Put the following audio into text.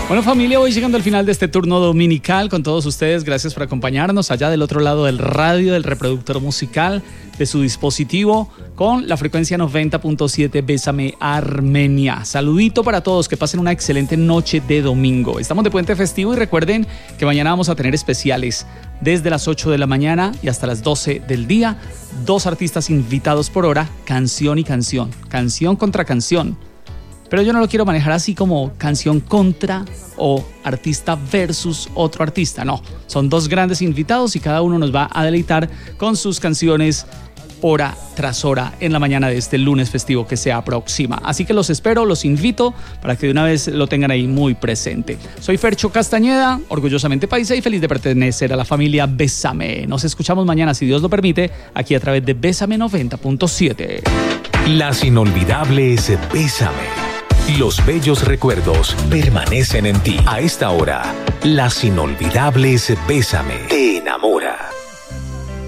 Bueno, familia, voy llegando al final de este turno dominical con todos ustedes. Gracias por acompañarnos allá del otro lado del radio, del reproductor musical, de su dispositivo, con la frecuencia 90.7 Bésame Armenia. Saludito para todos, que pasen una excelente noche de domingo. Estamos de puente festivo y recuerden que mañana vamos a tener especiales desde las 8 de la mañana y hasta las 12 del día. 2 artistas invitados por hora, canción y canción, canción contra canción. Pero yo no lo quiero manejar así como canción contra o artista versus otro artista. No, son 2 grandes invitados y cada uno nos va a deleitar con sus canciones hora tras hora en la mañana de este lunes festivo que se aproxima. Así que los espero, los invito para que de una vez lo tengan ahí muy presente. Soy Fercho Castañeda, orgullosamente paisa y feliz de pertenecer a la familia Bésame. Nos escuchamos mañana, si Dios lo permite, aquí a través de Bésame 90.7. Las inolvidables Bésame. Los bellos recuerdos permanecen en ti. A esta hora, las inolvidables Bésame te enamora.